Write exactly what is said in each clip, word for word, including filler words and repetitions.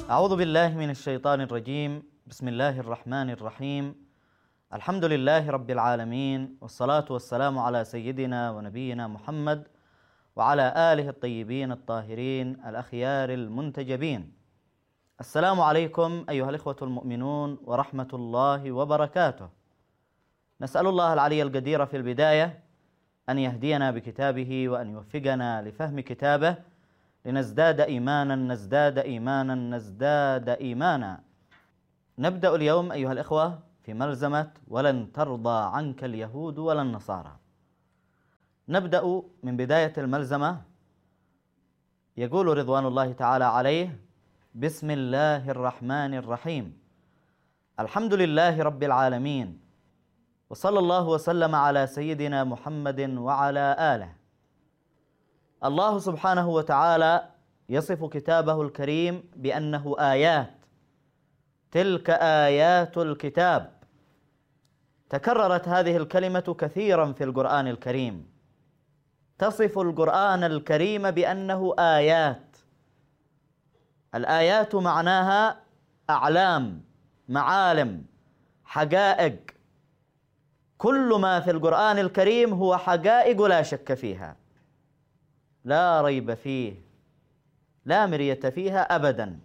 أعوذ بالله من الشيطان الرجيم. بسم الله الرحمن الرحيم. الحمد لله رب العالمين، والصلاة والسلام على سيدنا ونبينا محمد وعلى آله الطيبين الطاهرين الأخيار المنتجبين. السلام عليكم أيها الإخوة المؤمنون ورحمة الله وبركاته. نسأل الله العلي القدير في البداية أن يهدينا بكتابه وأن يوفقنا لفهم كتابه لنزداد إيمانا نزداد إيمانا نزداد إيمانا. نبدأ اليوم أيها الإخوة في ملزمة ولن ترضى عنك اليهود ولا النصارى. نبدأ من بداية الملزمة. يقول رضوان الله تعالى عليه: بسم الله الرحمن الرحيم، الحمد لله رب العالمين، وصلى الله وسلم على سيدنا محمد وعلى آله. الله سبحانه وتعالى يصف كتابه الكريم بأنه آيات، تلك آيات الكتاب. تكررت هذه الكلمة كثيرا في القرآن الكريم، تصف القرآن الكريم بأنه آيات. الآيات معناها أعلام، معالم، حقائق. كل ما في القرآن الكريم هو حقائق لا شك فيها، لا ريب فيه، لا مرية فيها أبدا.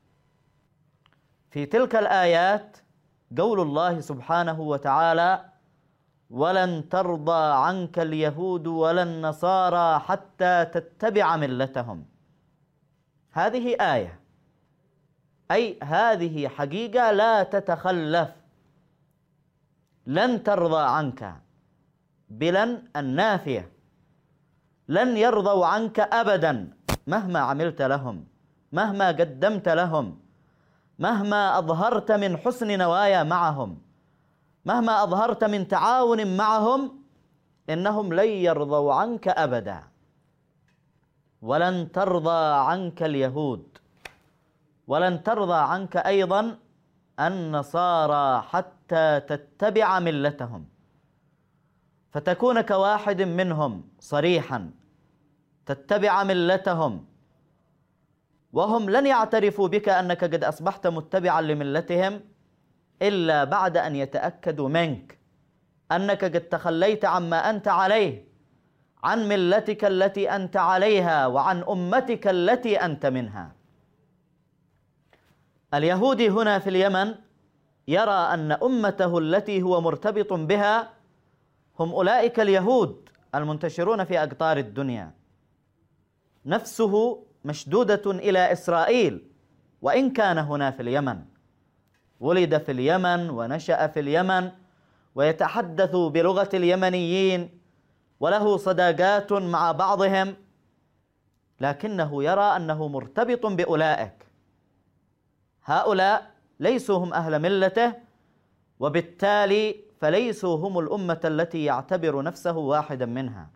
في تلك الآيات قول الله سبحانه وتعالى: ولن ترضى عنك اليهود ولا النصارى حتى تتبع ملتهم. هذه آية، أي هذه حقيقة لا تتخلف. لن ترضى عنك بلن النافية، لن يرضوا عنك أبدا مهما عملت لهم، مهما قدمت لهم، مهما أظهرت من حسن نوايا معهم، مهما أظهرت من تعاون معهم، إنهم لن يرضوا عنك أبدا. ولن ترضى عنك اليهود، ولن ترضى عنك أيضا النصارى حتى تتبع ملتهم، فتكون كواحد منهم صريحا، تتبع ملتهم، وهم لن يعترفوا بك أنك قد أصبحت متبعا لملتهم إلا بعد أن يتأكدوا منك أنك قد تخليت عما أنت عليه، عن ملتك التي أنت عليها وعن أمتك التي أنت منها. اليهودي هنا في اليمن يرى أن أمته التي هو مرتبط بها هم أولئك اليهود المنتشرون في أقطار الدنيا. نفسه مشدودة إلى إسرائيل، وإن كان هنا في اليمن، ولد في اليمن ونشأ في اليمن ويتحدث بلغة اليمنيين وله صداقات مع بعضهم، لكنه يرى أنه مرتبط بأولئك. هؤلاء ليسوا هم أهل ملته، وبالتالي فليسوا هم الأمة التي يعتبر نفسه واحدا منها.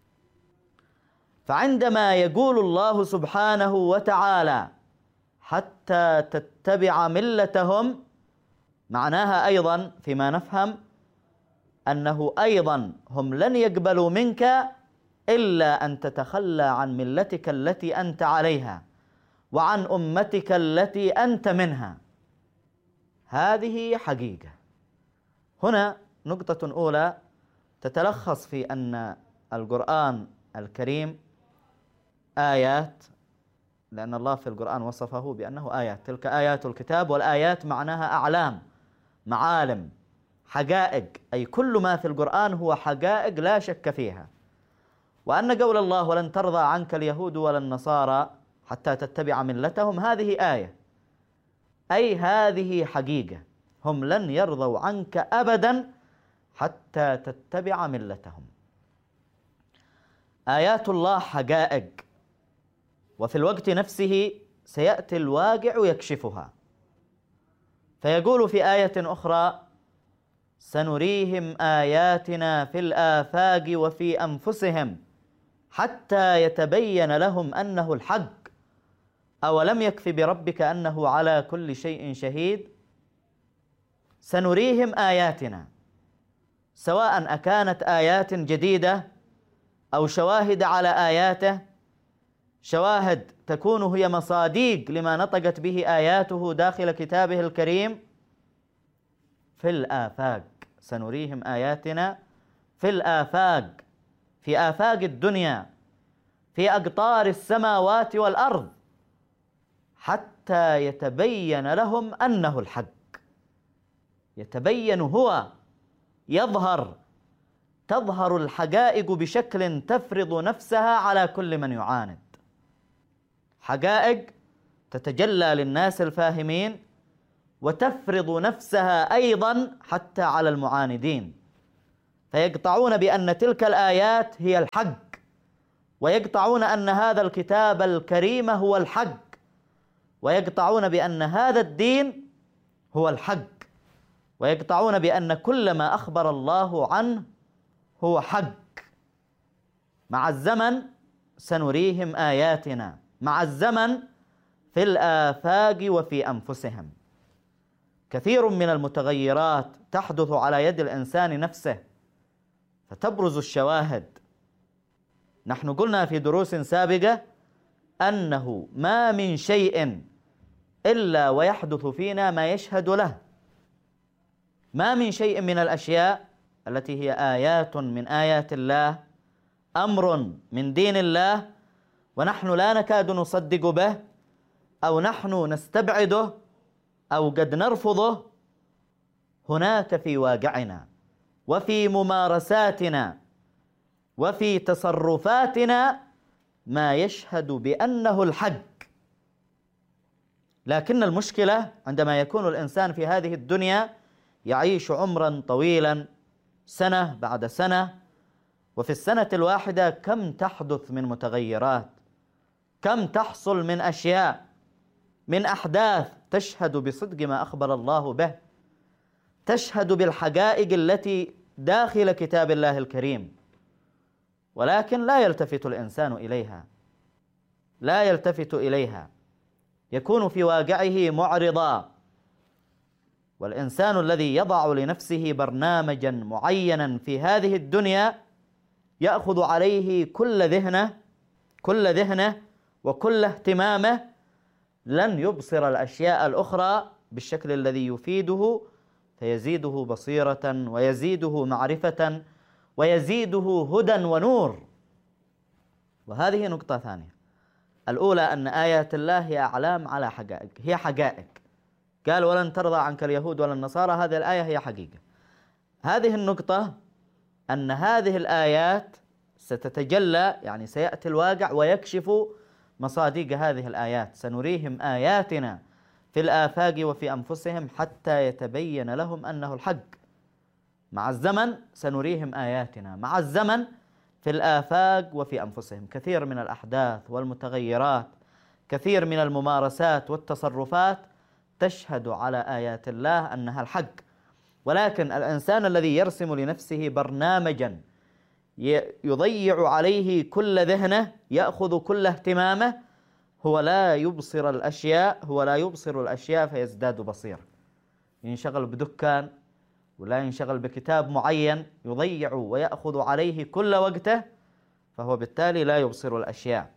فعندما يقول الله سبحانه وتعالى حتى تتبع ملتهم، معناها أيضا فيما نفهم أنه أيضا هم لن يقبلوا منك إلا أن تتخلى عن ملتك التي أنت عليها وعن أمتك التي أنت منها. هذه حقيقة. هنا نقطة أولى تتلخص في أن القرآن الكريم آيات، لأن الله في القرآن وصفه بأنه آيات، تلك آيات الكتاب. والآيات معناها أعلام، معالم، حقائق، أي كل ما في القرآن هو حقائق لا شك فيها. وأن قول الله ولن ترضى عنك اليهود ولا النصارى حتى تتبع ملتهم هذه آية، أي هذه حقيقة، هم لن يرضوا عنك أبدا حتى تتبع ملتهم. آيات الله حقائق، وفي الوقت نفسه سيأتي الواقع يكشفها. فيقول في آية أخرى: سنريهم آياتنا في الآفاق وفي أنفسهم حتى يتبين لهم أنه الحق، أولم يكف بربك أنه على كل شيء شهيد. سنريهم آياتنا، سواء أكانت آيات جديدة أو شواهد على آياته، شواهد تكون هي مصاديق لما نطقت به آياته داخل كتابه الكريم؟ في الآفاق، سنريهم آياتنا في الآفاق، في آفاق الدنيا، في أقطار السماوات والأرض، حتى يتبين لهم أنه الحق. يتبين هو، يظهر، تظهر الحقائق بشكل تفرض نفسها على كل من يعاند. حقائق تتجلى للناس الفاهمين، وتفرض نفسها أيضا حتى على المعاندين، فيقطعون بأن تلك الآيات هي الحق، ويقطعون أن هذا الكتاب الكريم هو الحق، ويقطعون بأن هذا الدين هو الحق، ويقطعون بأن كل ما أخبر الله عنه هو حق. مع الزمن سنريهم آياتنا، مع الزمن في الآفاق وفي أنفسهم. كثير من المتغيرات تحدث على يد الإنسان نفسه، فتبرز الشواهد. نحن قلنا في دروس سابقة أنه ما من شيء إلا ويحدث فينا ما يشهد له. ما من شيء من الأشياء التي هي آيات من آيات الله، أمر من دين الله، ونحن لا نكاد نصدق به، أو نحن نستبعده، أو قد نرفضه. هناك في واقعنا وفي ممارساتنا وفي تصرفاتنا ما يشهد بأنه الحق. لكن المشكلة عندما يكون الإنسان في هذه الدنيا يعيش عمرا طويلا، سنة بعد سنة، وفي السنة الواحدة كم تحدث من متغيرات، كم تحصل من أشياء، من أحداث تشهد بصدق ما أخبر الله به، تشهد بالحقائق التي داخل كتاب الله الكريم، ولكن لا يلتفت الإنسان إليها، لا يلتفت إليها، يكون في واقعه معرضا. والإنسان الذي يضع لنفسه برنامجا معينا في هذه الدنيا يأخذ عليه كل ذهنه كل ذهنه وكل اهتمامه، لن يبصر الأشياء الأخرى بالشكل الذي يفيده، فيزيده بصيرة ويزيده معرفة ويزيده هدى ونور. وهذه نقطة ثانية. الأولى أن آيات الله هي أعلام على حقائق، هي حقائق. قال ولن ترضى عنك اليهود ولا النصارى، هذه الآية هي حقيقة. هذه النقطة أن هذه الآيات ستتجلى، يعني سيأتي الواقع ويكشف مصادق هذه الآيات. سنريهم آياتنا في الآفاق وفي أنفسهم حتى يتبين لهم أنه الحق. مع الزمن سنريهم آياتنا، مع الزمن في الآفاق وفي أنفسهم. كثير من الأحداث والمتغيرات، كثير من الممارسات والتصرفات تشهد على آيات الله أنها الحق. ولكن الإنسان الذي يرسم لنفسه برنامجا يضيع عليه كل ذهنه، يأخذ كل اهتمامه، هو لا يبصر الأشياء هو لا يبصر الأشياء فيزداد بصيرة. ينشغل بدكان ولا ينشغل بكتاب معين يضيع ويأخذ عليه كل وقته، فهو بالتالي لا يبصر الأشياء.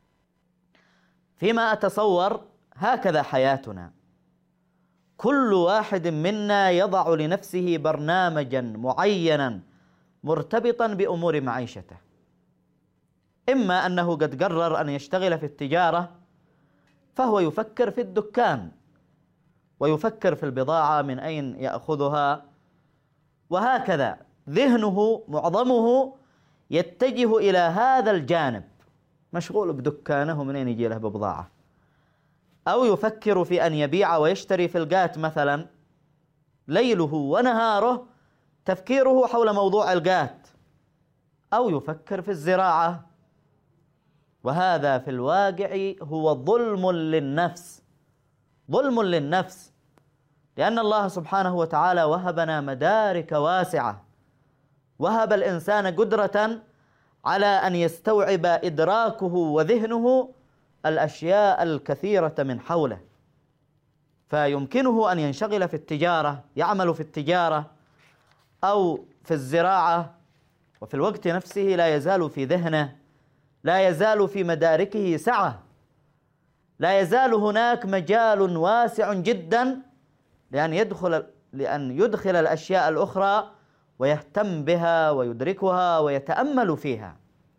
فيما أتصور هكذا حياتنا، كل واحد منا يضع لنفسه برنامجا معينا مرتبطا بأمور معيشته. إما أنه قد قرر أن يشتغل في التجارة، فهو يفكر في الدكان ويفكر في البضاعة من أين يأخذها، وهكذا ذهنه معظمه يتجه إلى هذا الجانب، مشغول بدكانه منين يجي له ببضاعة. أو يفكر في أن يبيع ويشتري في القات مثلا، ليله ونهاره تفكيره حول موضوع القات. أو يفكر في الزراعة. وهذا في الواقع هو ظلم للنفس، ظلم للنفس، لأن الله سبحانه وتعالى وهبنا مدارك واسعة، وهب الإنسان قدرة على أن يستوعب إدراكه وذهنه الأشياء الكثيرة من حوله، فيمكنه أن ينشغل في التجارة، يعمل في التجارة أو في الزراعة، وفي الوقت نفسه لا يزال في ذهنه لا يزال في مداركه سعة، لا يزال هناك مجال واسع جدا لأن يدخل لأن يدخل الأشياء الأخرى ويهتم بها ويدركها ويتأمل فيها.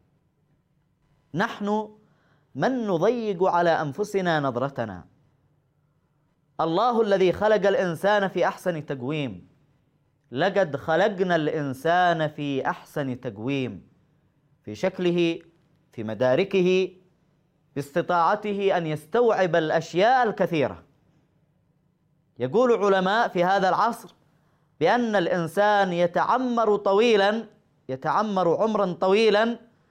نحن من نضيق على أنفسنا نظرتنا. الله الذي خلق الإنسان في أحسن تقويم، لقد خلقنا الإنسان في أحسن تقويم، في شكله، في مداركه، باستطاعته أن يستوعب الأشياء الكثيرة. يقول علماء في هذا العصر بأن الإنسان يتعمر طويلا، يتعمر عمرا طويلا